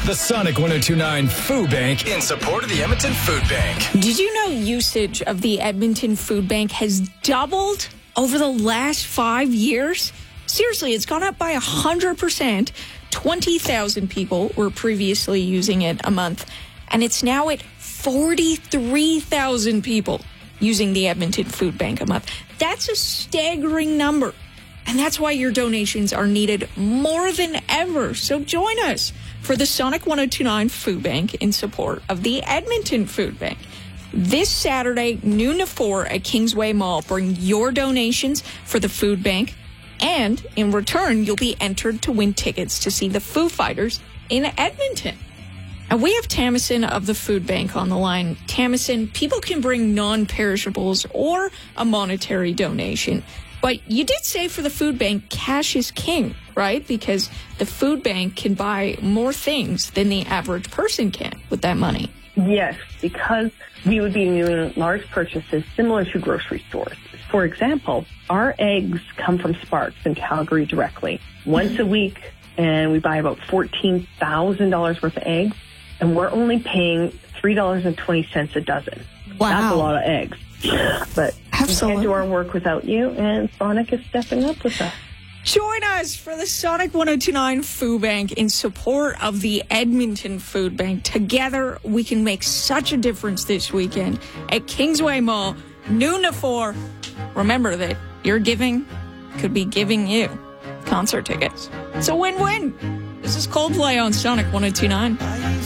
The Sonic 1029 Food Bank in support of the Edmonton Food Bank. Did you know usage of the Edmonton Food Bank has doubled over the last 5 years? Seriously, it's gone up by 100%. 20,000 people were previously using it a month, and it's now at 43,000 people using the Edmonton Food Bank a month. That's a staggering number, and that's why your donations are needed more than ever. So join us for the Sonic 1029 Food Bank in support of the Edmonton Food Bank. This Saturday, noon to 4 at Kingsway Mall. Bring your donations for the food bank, and in return, you'll be entered to win tickets to see the Foo Fighters in Edmonton. And we have Tamison of the Food Bank on the line. Tamison, people can bring non-perishables or a monetary donation. But you did say for the food bank, cash is king, right? Because the food bank can buy more things than the average person can with that money. Yes, because we would be doing large purchases similar to grocery stores. For example, our eggs come from Sparks in Calgary directly once a week, and we buy about $14,000 worth of eggs, and we're only paying $3.20 a dozen. Wow. That's a lot of eggs. But Absolutely. we can't do our work without you, and Sonic is stepping up with us. Join us for the Sonic 1029 Food Bank in support of the Edmonton Food Bank. Together, we can make such a difference this weekend at Kingsway Mall, noon to 4. Remember that your giving could be giving you concert tickets. It's a win-win. This is Coldplay on Sonic 1029.